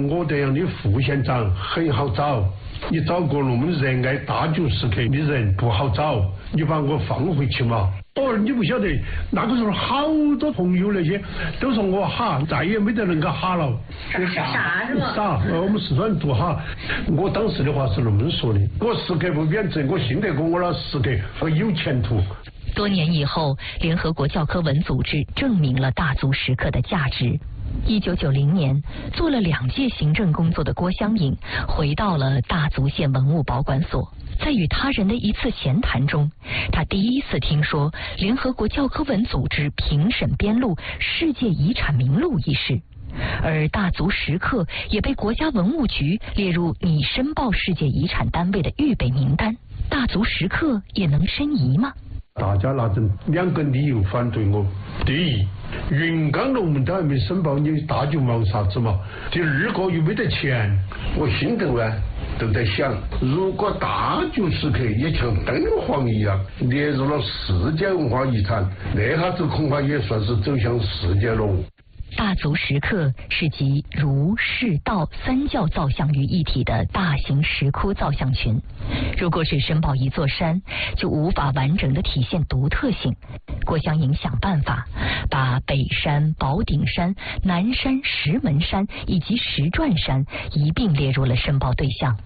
我这样的副县长很好找，你找个那么热爱大局时刻的人不好找，你把我放回去嘛。哦，你不晓得，那个时候好多朋友那些都说我哈，再也没得人个哈了。 傻是吧？ 傻，我们四川人都哈。我当时的话是那么说的，我时刻不贬值，我信得过我那时刻和有前途。 多年以后，联合国教科文组织证明了大足石刻的价值。1990年，做了2届行政工作的郭湘颖回到了大足县文物保管所，在与他人的一次闲谈中，他第一次听说联合国教科文组织评审编录世界遗产名录一事，而大足石刻也被国家文物局列入拟申报世界遗产单位的预备名单。大足石刻也能申遗吗？ 大家拿着2个理由反对我。第一，云冈龙门都还没申报，你大就忙啥子嘛？第二个又没得钱，我心头啊都在想，如果大足石刻也像敦煌一样列入了世界文化遗产，那下子恐怕也算是走向世界了。 大足石刻是集儒释道3教造像于一体的大型石窟造像群。如果只申报一座山，就无法完整的体现独特性。郭湘颖想办法把北山、宝顶山、南山、石门山以及石转山一并列入了申报对象。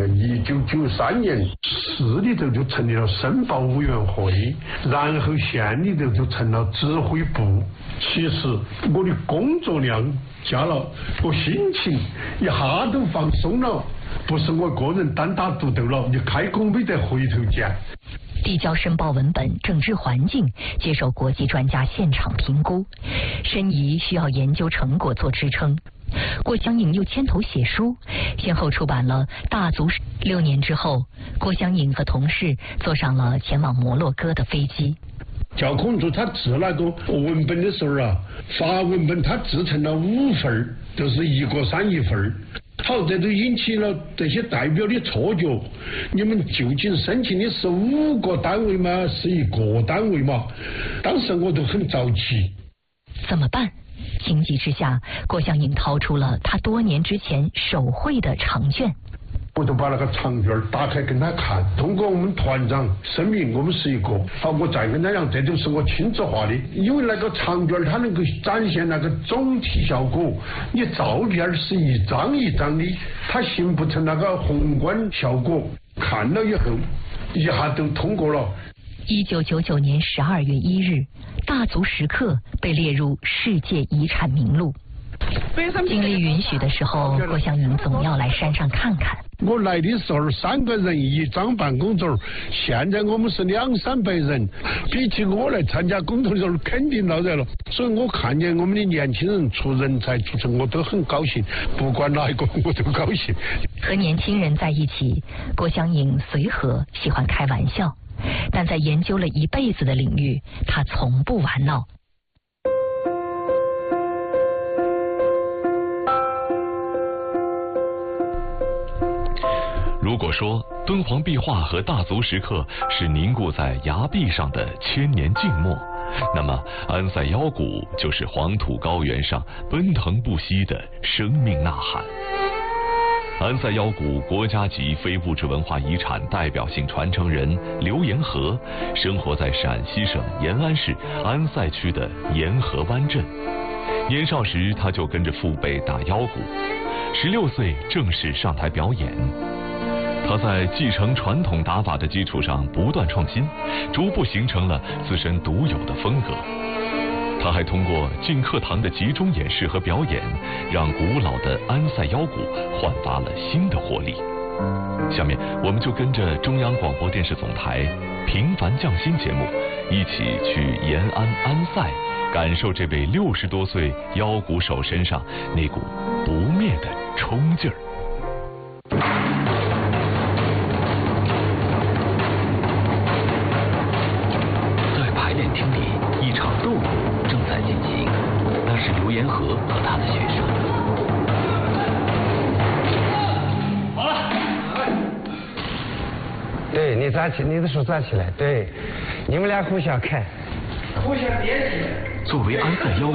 1993年，市里头就成立了申报委员会，然后县里头就成了指挥部。其实我的工作量加了，我心情一下都放松了，不是我个人单打独斗了，你开工没得回头箭。 递交申报文本、整治环境，接受国际专家现场评估，申遗需要研究成果做支撑。郭湘颖又牵头写书，先后出版了《大足》。6年之后，郭湘颖和同事坐上了前往摩洛哥的飞机。 教科文组他制那个文本的时候啊，法文本他制成了5份，就是1个31份。好，这都引起了这些代表的错觉。你们究竟申请的是5个单位吗？是1个单位吗？当时我都很着急。 怎么办？情急之下，郭湘颖掏出了他多年之前手绘的长卷。 我就把那个长卷打开跟他看，通过我们团长声明我们是1个。好，我再跟他讲，这都是我亲自画的，因为那个长卷它能够展现那个总体效果，你照片是一张一张的，它形不成那个宏观效果。看了以后，一下都通过了。 1999年12月1日，大足石刻被列入世界遗产名录。精力允许的时候，郭湘颖总要来山上看看。 我来的时候3个人1张办公桌，现在我们是200-300人，比起我来参加工作的时候肯定老热了。所以我看见我们的年轻人出人才出城，我都很高兴，不管哪一个我都高兴。 和年轻人在一起，郭湘颖随和，喜欢开玩笑，但在研究了一辈子的领域，他从不玩闹。 如果说敦煌壁画和大足石刻是凝固在崖壁上的千年静默，那么安塞腰鼓就是黄土高原上奔腾不息的生命呐喊。安塞腰鼓国家级非物质文化遗产代表性传承人刘延和生活在陕西省延安市安塞区的延和湾镇。年少时他就跟着父辈打腰鼓，16岁正式上台表演。他在继承传统打法的基础上不断创新，逐步形成了自身独有的风格。他还通过进课堂的集中演示和表演，让古老的安塞腰鼓焕发了新的活力。下面我们就跟着中央广播电视总台平凡匠心节目，一起去延安安塞，感受这位60多岁腰鼓手身上那股不灭的冲劲儿。 在排练厅里，一场斗舞正在进行，那是刘延和和他的学生。 好了， 对你站起，你的手站起来，对，你们俩互相看， 互相联系。 作为安塞腰